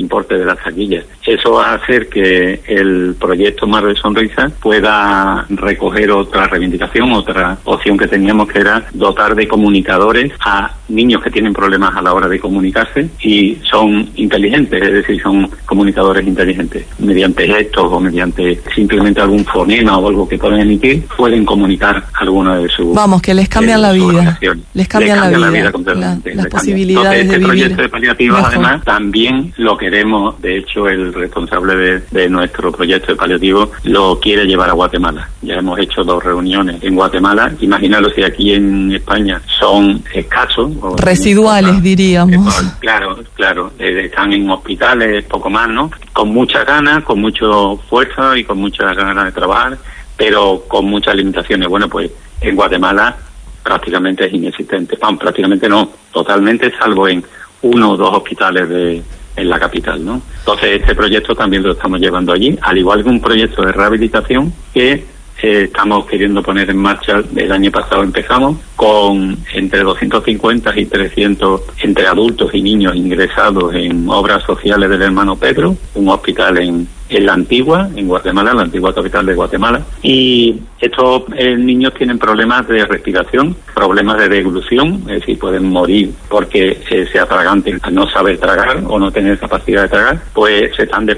importe de las taquillas. Eso va a hacer que el proyecto Mar de Sonrisas pueda recoger otra reivindicación, otra opción que teníamos, que era dotar de comunicadores a niños que tienen problemas a la hora de comunicarse y son inteligentes, es decir, son comunicadores inteligentes. Mediante gestos o mediante simplemente algún fonema o algo que puedan emitir, pueden comunicar alguna de sus... Vamos, que les cambian la vida. Les cambian la vida completamente. Las posibilidades. Entonces, de vivir proyecto de paliativos, mejor. además, también lo queremos, de hecho, el responsable de nuestro proyecto de paliativos lo quiere llevar a Guatemala. Ya hemos hecho 2 reuniones en Guatemala. Imaginaros si aquí en España son escasos. Residuales, diríamos. Claro. Están en hospitales, poco más, ¿no? Con mucha ganas, con mucha fuerza y con muchas ganas de trabajar, pero con muchas limitaciones. Bueno, pues en Guatemala prácticamente es inexistente. Prácticamente no, totalmente, salvo en 1 o 2 hospitales en la capital, ¿no? Entonces este proyecto también lo estamos llevando allí, al igual que un proyecto de rehabilitación que estamos queriendo poner en marcha. El año pasado empezamos con entre 250 y 300 entre adultos y niños ingresados en obras sociales del Hermano Pedro, un hospital en La Antigua, en Guatemala, la antigua capital de Guatemala. Y estos niños tienen problemas de respiración, problemas de deglución, es decir, pueden morir porque se atraganten al no saber tragar o no tener capacidad de tragar. Pues se van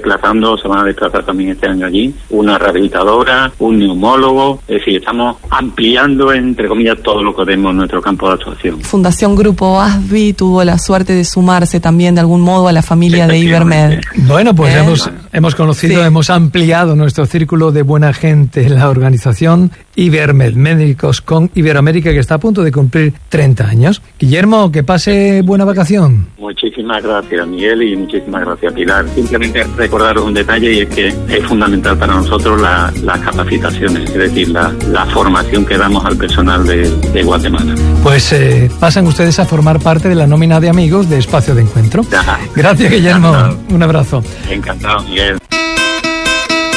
a desplazar también este año allí una rehabilitadora, un neumólogo. Es decir, estamos ampliando, entre comillas, todo lo que vemos en nuestro campo de actuación. Fundación Grupo ASBI tuvo la suerte de sumarse también de algún modo a la familia de Ibermed. Bueno, pues hemos conocido, hemos ampliado nuestro círculo de buena gente en la organización Ibermed, Médicos con Iberoamérica, que está a punto de cumplir 30 años. Guillermo, que pase buena vacación. Muchísimas gracias, Miguel, y muchísimas gracias, Pilar. Simplemente recordaros un detalle, y es que es fundamental para nosotros las capacitaciones, es decir, la formación que damos al personal de Guatemala. Pues pasan ustedes a formar parte de la nómina de amigos de Espacio de Encuentro. Gracias, Guillermo. Encantado. Un abrazo. Encantado, Miguel.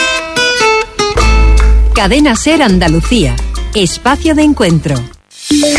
Cadena SER Andalucía, Espacio de Encuentro.